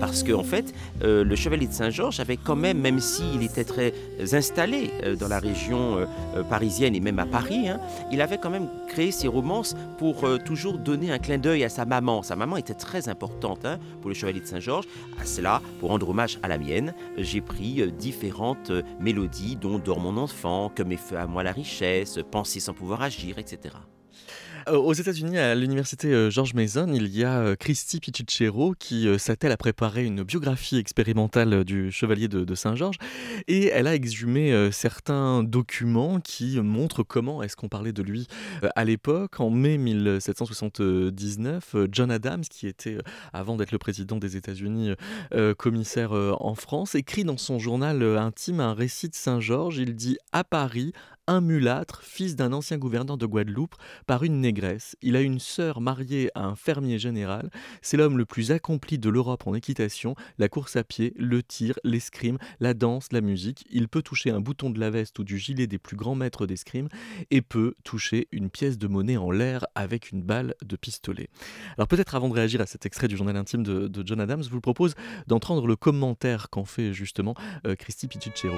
parce qu'en fait, le chevalier de Saint-Georges avait quand même s'il était très installé dans la région parisienne et même à Paris, hein, il avait quand même créé ses romances pour toujours donner un clin d'œil à sa maman. Sa maman était très importante, hein, pour le chevalier de Saint-Georges. À cela, pour rendre hommage à la mienne, j'ai pris différentes mélodies, dont Dors mon enfant, Que met feu à moi la richesse, Penser sans pouvoir agir, etc. Aux États-Unis, à l'université, George Mason, il y a, Christy Pichichero qui, s'attelle à préparer une biographie expérimentale, du chevalier de Saint-Georges et elle a exhumé, certains documents qui montrent comment est-ce qu'on parlait de lui, à l'époque. En mai 1779, John Adams, qui était, avant d'être le président des États-Unis, commissaire, en France, écrit dans son journal, intime un récit de Saint-Georges. Il dit: «À Paris, un mulâtre, fils d'un ancien gouverneur de Guadeloupe, par une négresse. Il a une sœur mariée à un fermier général. C'est l'homme le plus accompli de l'Europe en équitation, la course à pied, le tir, l'escrime, la danse, la musique. Il peut toucher un bouton de la veste ou du gilet des plus grands maîtres d'escrime et peut toucher une pièce de monnaie en l'air avec une balle de pistolet.» Alors peut-être avant de réagir à cet extrait du journal intime de John Adams, je vous propose d'entendre le commentaire qu'en fait justement Christy Pichichero.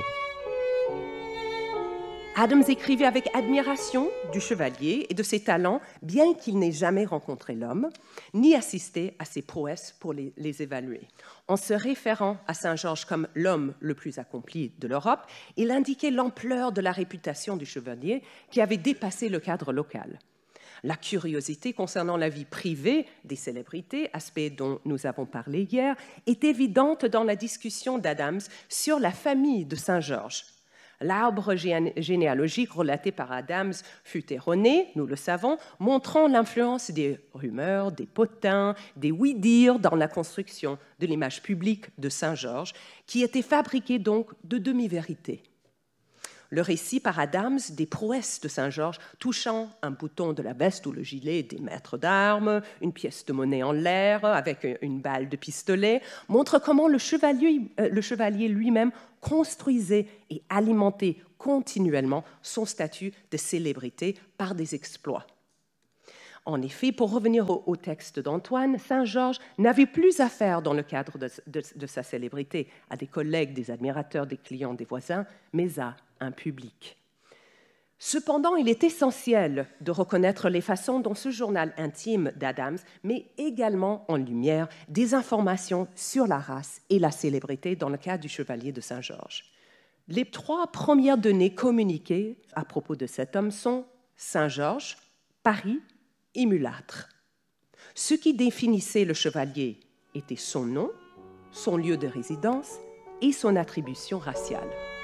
Adams écrivait avec admiration du chevalier et de ses talents, bien qu'il n'ait jamais rencontré l'homme, ni assisté à ses prouesses pour les évaluer. En se référant à Saint-Georges comme l'homme le plus accompli de l'Europe, il indiquait l'ampleur de la réputation du chevalier qui avait dépassé le cadre local. La curiosité concernant la vie privée des célébrités, aspect dont nous avons parlé hier, est évidente dans la discussion d'Adams sur la famille de Saint-Georges. L'arbre généalogique relaté par Adams fut erroné, nous le savons, montrant l'influence des rumeurs, des potins, des oui-dire dans la construction de l'image publique de Saint-Georges, qui était fabriquée donc de demi-vérités. Le récit par Adams des prouesses de Saint-Georges touchant un bouton de la veste ou le gilet des maîtres d'armes, une pièce de monnaie en l'air avec une balle de pistolet, montre comment le chevalier lui-même construisait et alimentait continuellement son statut de célébrité par des exploits. En effet, pour revenir au texte d'Antoine, Saint-Georges n'avait plus affaire dans le cadre de sa célébrité à des collègues, des admirateurs, des clients, des voisins, mais à un public. Cependant, il est essentiel de reconnaître les façons dont ce journal intime d'Adams met également en lumière des informations sur la race et la célébrité dans le cas du chevalier de Saint-Georges. Les 3 premières données communiquées à propos de cet homme sont Saint-Georges, Paris et mulâtre. Ce qui définissait le chevalier était son nom, son lieu de résidence et son attribution raciale.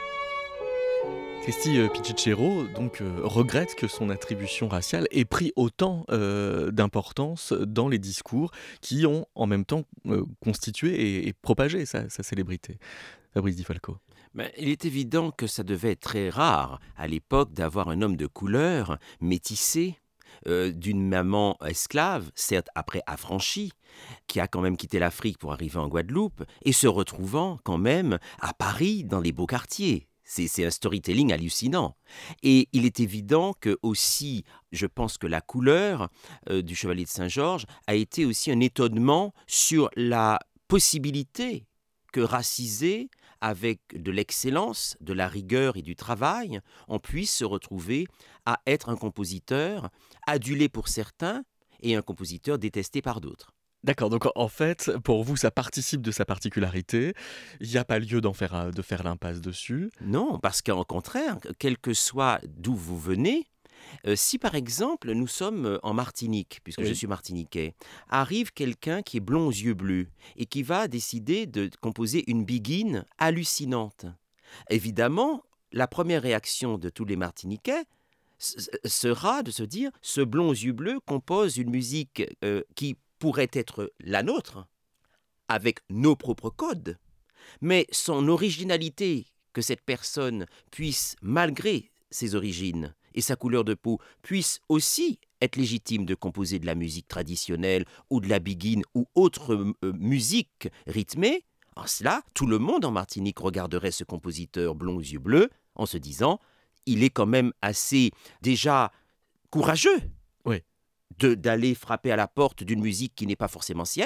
Christy Pichichero donc regrette que son attribution raciale ait pris autant d'importance dans les discours qui ont en même temps constitué et propagé sa célébrité. Fabrice Di Falco. Ben, il est évident que ça devait être très rare à l'époque d'avoir un homme de couleur, métissé, d'une maman esclave, certes après affranchie, qui a quand même quitté l'Afrique pour arriver en Guadeloupe, et se retrouvant quand même à Paris, dans les beaux quartiers. C'est un storytelling hallucinant. Et il est évident que aussi, je pense que la couleur du chevalier de Saint-Georges a été aussi un étonnement sur la possibilité que racisé, avec de l'excellence, de la rigueur et du travail, on puisse se retrouver à être un compositeur adulé pour certains et un compositeur détesté par d'autres. D'accord, donc en fait, pour vous, ça participe de sa particularité. Il n'y a pas lieu de faire l'impasse dessus. Non, parce qu'au contraire, quel que soit d'où vous venez, si par exemple nous sommes en Martinique, puisque je Oui. suis martiniquais, arrive quelqu'un qui est blond aux yeux bleus et qui va décider de composer une biguine hallucinante. Évidemment, la première réaction de tous les Martiniquais sera de se dire ce blond aux yeux bleus compose une musique qui pourrait être la nôtre, avec nos propres codes, mais son originalité, que cette personne puisse, malgré ses origines et sa couleur de peau, puisse aussi être légitime de composer de la musique traditionnelle ou de la biguine ou autre musique rythmée. En cela, tout le monde en Martinique regarderait ce compositeur blond aux yeux bleus en se disant il est quand même assez déjà courageux Oui. d'aller frapper à la porte d'une musique qui n'est pas forcément sienne,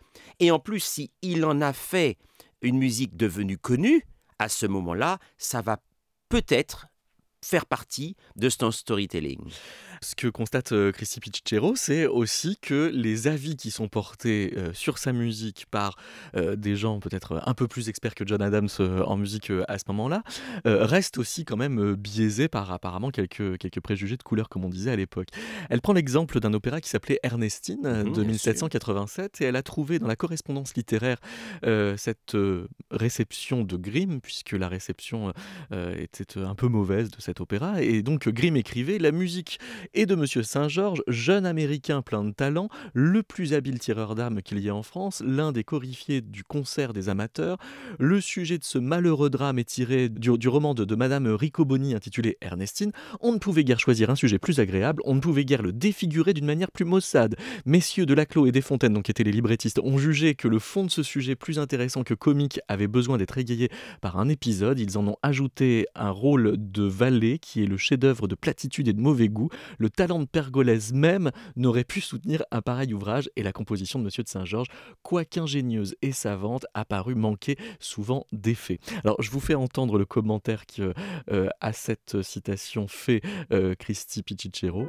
Et en plus, s'il en a fait une musique devenue connue, à ce moment-là, ça va peut-être faire partie de son storytelling. Ce que constate Christy Pichero, c'est aussi que les avis qui sont portés sur sa musique par des gens peut-être un peu plus experts que John Adams en musique à ce moment-là, restent aussi quand même biaisés par apparemment quelques préjugés de couleur, comme on disait à l'époque. Elle prend l'exemple d'un opéra qui s'appelait Ernestine de 1787 et elle a trouvé dans la correspondance littéraire cette réception de Grimm, puisque la réception était un peu mauvaise de cet opéra, et donc Grimm écrivait: la musique et de Monsieur Saint-Georges, jeune américain plein de talent, le plus habile tireur d'armes qu'il y ait en France, l'un des coryphiers du concert des amateurs. Le sujet de ce malheureux drame est tiré du roman de Madame Riccoboni intitulé Ernestine. On ne pouvait guère choisir un sujet plus agréable, on ne pouvait guère le défigurer d'une manière plus maussade. Messieurs Delaclos et Desfontaines, donc qui étaient les librettistes, ont jugé que le fond de ce sujet plus intéressant que comique avait besoin d'être égayé par un épisode. Ils en ont ajouté un rôle de valet qui est le chef-d'œuvre de platitude et de mauvais goût. Le talent de Pergolèse même n'aurait pu soutenir un pareil ouvrage, et la composition de Monsieur de Saint-Georges, quoique ingénieuse et savante, a paru manquer souvent d'effet. Alors je vous fais entendre le commentaire qui à cette citation fait Christy Pichero.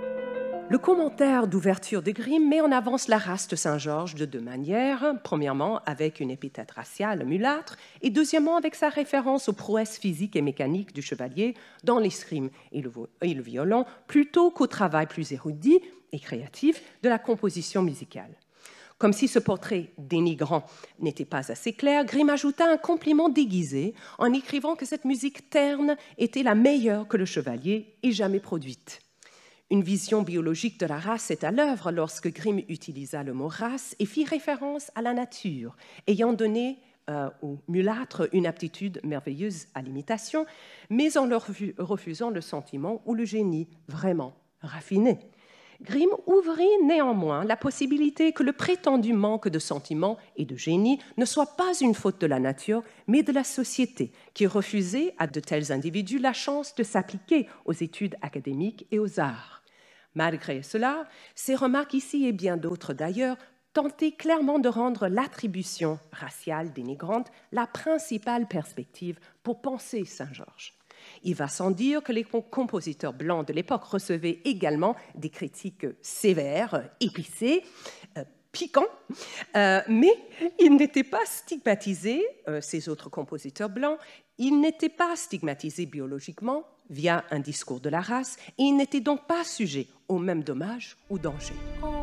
Le commentaire d'ouverture de Grimm met en avance la race de Saint-Georges de deux manières. Premièrement, avec une épithète raciale mulâtre, et deuxièmement, avec sa référence aux prouesses physiques et mécaniques du chevalier dans l'escrime et le violon, plutôt qu'au travail plus érudit et créatif de la composition musicale. Comme si ce portrait dénigrant n'était pas assez clair, Grimm ajouta un compliment déguisé en écrivant que cette musique terne était la meilleure que le chevalier ait jamais produite. Une vision biologique de la race est à l'œuvre lorsque Grimm utilisa le mot race et fit référence à la nature, ayant donné aux mulâtres une aptitude merveilleuse à l'imitation, mais en leur refusant le sentiment ou le génie vraiment raffiné. Grimm ouvrit néanmoins la possibilité que le prétendu manque de sentiment et de génie ne soit pas une faute de la nature, mais de la société, qui refusait à de tels individus la chance de s'appliquer aux études académiques et aux arts. Malgré cela, ces remarques ici et bien d'autres d'ailleurs tentaient clairement de rendre l'attribution raciale dénigrante la principale perspective pour penser Saint-Georges. Il va sans dire que les compositeurs blancs de l'époque recevaient également des critiques sévères, épicées, piquants, mais ils n'étaient pas stigmatisés, ces autres compositeurs blancs, ils n'étaient pas stigmatisés biologiquement via un discours de la race et ils n'étaient donc pas sujets aux mêmes dommages ou dangers.